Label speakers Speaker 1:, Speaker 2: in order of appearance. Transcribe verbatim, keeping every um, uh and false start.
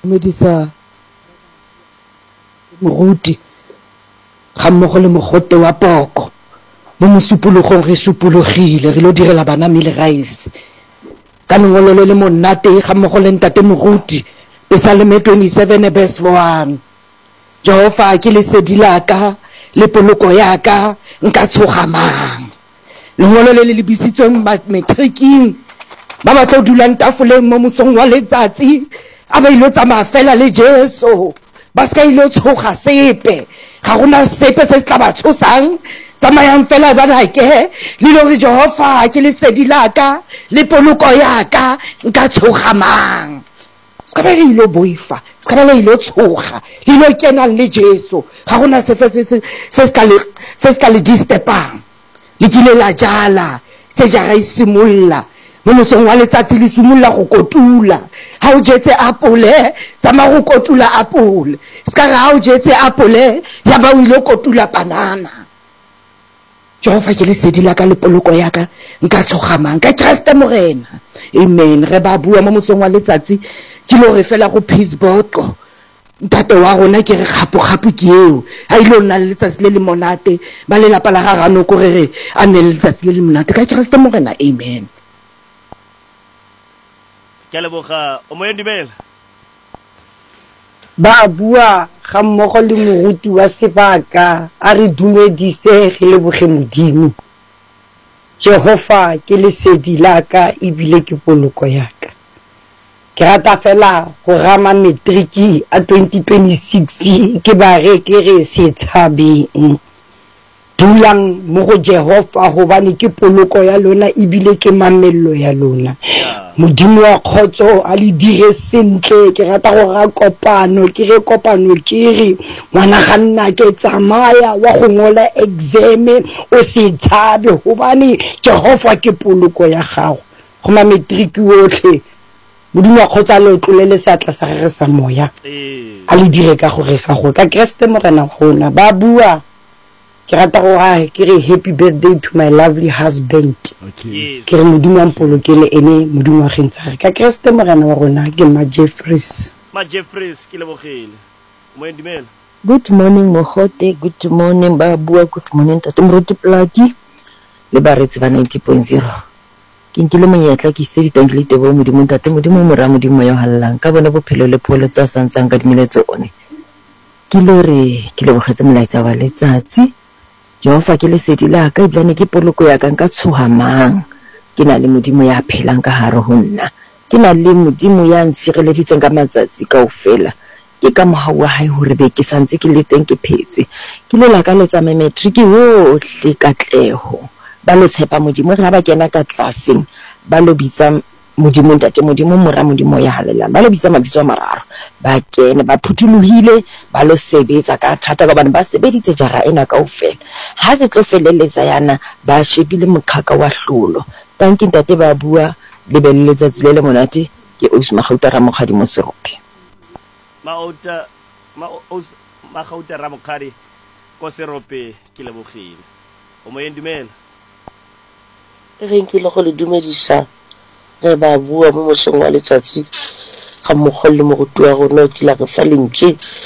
Speaker 1: dumedisa moruti ga mmogo le mogote wa poko mo mosupologong re supologile re lo direla bana meal rice ka nngolo le monate ga mmogo le ntate moruti Psalm twenty-seven verse one Jehova ke lesedi laka le poloko yaka nka tshoga mang lengolo le le lebisitsweng matriking ba batla dulang tafoleng mo mosong wa letsatsi a ba ilo tsamaya fela le Jesu ba ska ilo tshoga sepe ga gona sepe se se tla ba tshosang tsamayang fela ba ke le lo re Jehova ke lesedi laka le poloko yaka nka tshoga mang ska ba ilo boifa ska ba ilo tshoga le lo kena le Jesu ga gona sefe se se ska le se ska le distepang le kile la jala se ja ga isimolla mo mosong wa letsatsi le simolla go kotula ha o jetse apole tsama go kotula apole ska ga o jetse apole ya ba o ile kotula banana Jehova ke lesedi la ka le poloko ya ka nka tshogamang ka Kriste morena amen re ba bua mo mosong wa letsatsi ke lo re fela go peace botlo ntate wa rona ke re gapo gapo ke eo ha ile nna le letsatsi le le monate ba le lapa la ga rano ko re re a ne le letsatsi le le monate ka Kriste morena amen
Speaker 2: ke leboga o mo yendimela
Speaker 3: ba bua ga mmogo le moruti wa sebaka a re dumedise ge leboge modimo Jehova ke lesedi laka ebile ke poloko yaka ke rata fela go rama matriki a twenty twenty-six ke ba re ke re se tshabeng dulang mo go Jehova gobane ke poloko ya lona ebile ke mamello ya lona modimo wa khotso a le dire sentle ke rata go ra kopano ke re kopano ke re ngwana ga nna ke tsamaya wa go ngola exam o se tshabe gobane Jehova ke poloko ya gago go ma matriki otlhe modimo wa khotso le tlolele satla sa re sa moya a le dire ka gore ga go ka Kriste morena gona ba bua ke rata go ha ke re happy birthday to my lovely husband
Speaker 2: okay
Speaker 3: ke re modimo wa mpolokele ene modimo wa gentsa ka Kriste morena wa rona ke ma Jeffries
Speaker 2: ma Jeffries ke lebogile mo yendimela
Speaker 4: good morning mogote good morning ba bua good morning tate moruti plaki le baretsi ba ninety point zero ke nkile monyetla ke se ditangile tebo modimo tate modimo mora modimo yo hallang ka bona bophelo le pholo tsa santsang ka dimeletse one ke lore ke lebogetse molaetsa wa letsatsi Jehova ke lesedi la ka ibane ke poloko ya ka nka tshohamang ke na le modimo ya phelang ka hare ho nna ke na le modimo ya ntshireleditseng ka matsatsi kaofela ke ka mohau wa hae hore be ke santse ke le teng ke phetse ke le la ka letsa matric wo hle katleho ba lo tshepa modimo ga ba kena ka tlaseng ba lo bitsa modimo ntate modimo mora modimo ya halelang ba lo bitsa mabitso a mararo ba kene ba phuthulohile ba lo sebetsa ka thata ka bana ba sebeditse jara ena kaofela ha se tlo feleletsa yana ba shebile mokhaka wa hlolo thank you ntate ba bua le belletsa tsilele monate ke o sma gauta ra mogadi mo serope
Speaker 2: ma ota ma os ma gauta ra mogadi ko serope ke lebogile o mo yendimela
Speaker 5: re nkile go le dumedisa re ba bua mo mosong wa letsatsi ga mogolo mo go tua rona ke la re fa lentswe